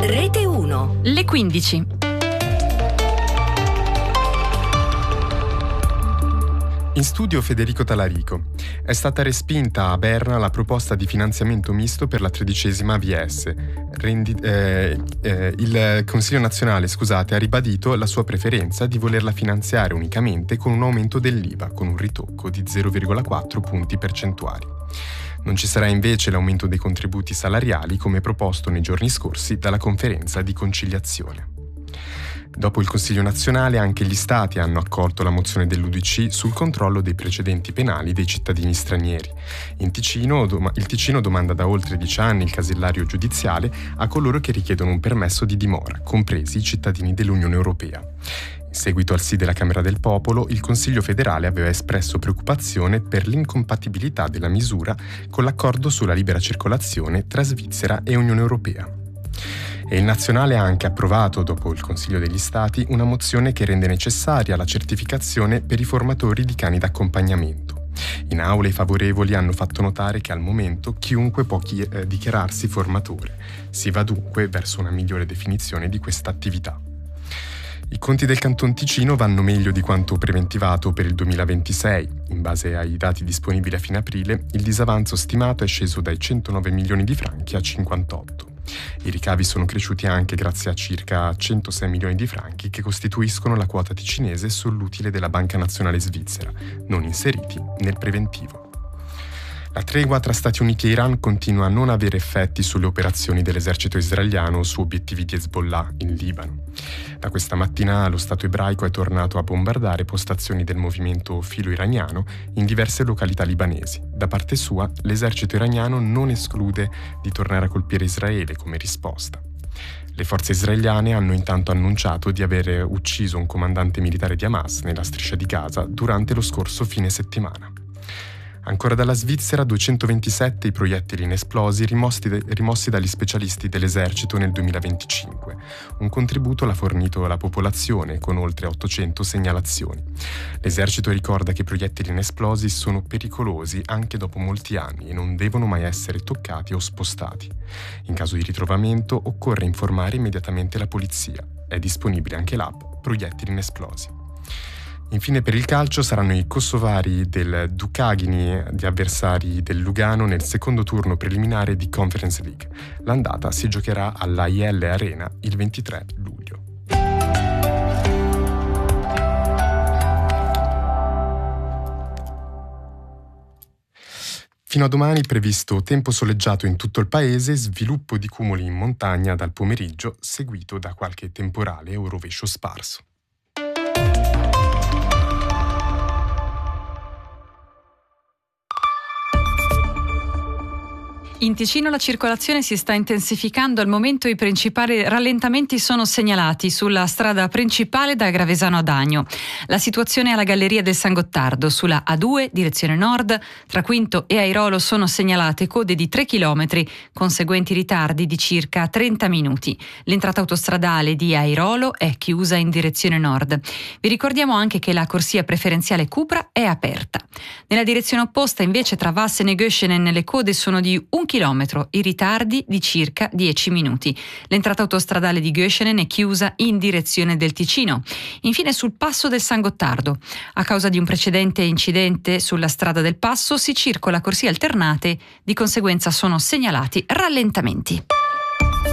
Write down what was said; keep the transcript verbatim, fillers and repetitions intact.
Rete uno. Le quindici. In studio Federico Talarico. È stata respinta a Berna la proposta di finanziamento misto per la tredicesima A V S. Rendi, eh, eh, il Consiglio nazionale, scusate, ha ribadito la sua preferenza di volerla finanziare unicamente con un aumento dell'I V A, con un ritocco di zero virgola quattro punti percentuali. Non ci sarà invece l'aumento dei contributi salariali come proposto nei giorni scorsi dalla conferenza di conciliazione. Dopo il Consiglio nazionale anche gli Stati hanno accolto la mozione dell'U D C sul controllo dei precedenti penali dei cittadini stranieri. In Ticino, il Ticino domanda da oltre dieci anni il casellario giudiziale a coloro che richiedono un permesso di dimora, compresi i cittadini dell'Unione Europea. In seguito al sì della Camera del Popolo, il Consiglio federale aveva espresso preoccupazione per l'incompatibilità della misura con l'accordo sulla libera circolazione tra Svizzera e Unione Europea. E il Nazionale ha anche approvato, dopo il Consiglio degli Stati, una mozione che rende necessaria la certificazione per i formatori di cani d'accompagnamento. In aula i favorevoli hanno fatto notare che al momento chiunque può chi- eh, dichiararsi formatore. Si va dunque verso una migliore definizione di questa attività. I conti del Canton Ticino vanno meglio di quanto preventivato per il duemilaventisei. In base ai dati disponibili a fine aprile, il disavanzo stimato è sceso dai centonove milioni di franchi a cinquantotto. I ricavi sono cresciuti anche grazie a circa centosei milioni di franchi che costituiscono la quota ticinese sull'utile della Banca Nazionale Svizzera, non inseriti nel preventivo. La tregua tra Stati Uniti e Iran continua a non avere effetti sulle operazioni dell'esercito israeliano su obiettivi di Hezbollah in Libano. Da questa mattina lo Stato ebraico è tornato a bombardare postazioni del movimento filo-iraniano in diverse località libanesi. Da parte sua, l'esercito iraniano non esclude di tornare a colpire Israele come risposta. Le forze israeliane hanno intanto annunciato di aver ucciso un comandante militare di Hamas nella striscia di Gaza durante lo scorso fine settimana. Ancora dalla Svizzera, duecentoventisette i proiettili inesplosi rimossi, de- rimossi dagli specialisti dell'esercito nel duemilaventicinque. Un contributo l'ha fornito la popolazione con oltre ottocento segnalazioni. L'esercito ricorda che i proiettili inesplosi sono pericolosi anche dopo molti anni e non devono mai essere toccati o spostati. In caso di ritrovamento occorre informare immediatamente la polizia. È disponibile anche l'app Proiettili Inesplosi. Infine per il calcio saranno i kosovari del Dukaghini gli avversari del Lugano nel secondo turno preliminare di Conference League. L'andata si giocherà all'A I L Arena il ventitré luglio. Fino a domani previsto tempo soleggiato in tutto il paese, sviluppo di cumuli in montagna dal pomeriggio, seguito da qualche temporale o rovescio sparso. In Ticino la circolazione si sta intensificando, al momento i principali rallentamenti sono segnalati sulla strada principale da Gravesano ad Agno. La situazione alla Galleria del San Gottardo, sulla A due, direzione nord, tra Quinto e Airolo sono segnalate code di tre chilometri, conseguenti ritardi di circa trenta minuti. L'entrata autostradale di Airolo è chiusa in direzione nord. Vi ricordiamo anche che la corsia preferenziale Cupra è aperta. Nella direzione opposta invece tra Vassen e Göschenen le code sono di un chilometro, i ritardi di circa dieci minuti. L'entrata autostradale di Göschenen è chiusa in direzione del Ticino. Infine sul passo del San Gottardo. A causa di un precedente incidente sulla strada del passo si circola corsie alternate, di conseguenza sono segnalati rallentamenti.